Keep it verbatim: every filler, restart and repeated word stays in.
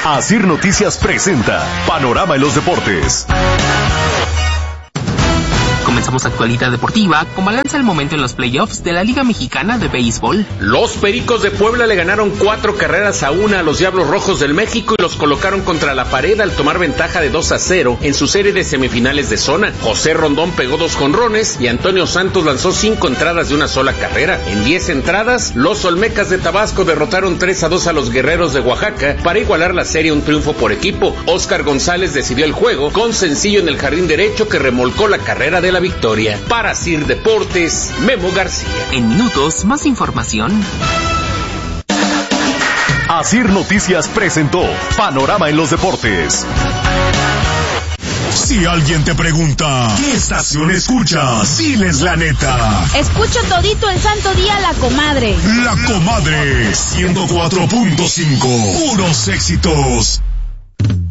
Asir Noticias presenta Panorama en los Deportes. Comenzamos actualidad deportiva con balance al momento en los playoffs de la Liga Mexicana de Béisbol. Los Pericos de Puebla le ganaron cuatro carreras a una a los Diablos Rojos del México y los colocaron contra la pared al tomar ventaja de dos a cero en su serie de semifinales de zona. José Rondón pegó dos jonrones y Antonio Santos lanzó cinco entradas de una sola carrera. En diez entradas, los Olmecas de Tabasco derrotaron tres a dos a los Guerreros de Oaxaca para igualar la serie, un triunfo por equipo. Oscar González decidió el juego con sencillo en el jardín derecho que remolcó la carrera de la victoria. Para Asir Deportes, Memo García. En minutos, más información. Asir Noticias presentó Panorama en los Deportes. Si alguien te pregunta, ¿qué estación escuchas? Diles la neta. Escucho todito el santo día La Comadre. La Comadre, ciento cuatro punto cinco. Puros éxitos.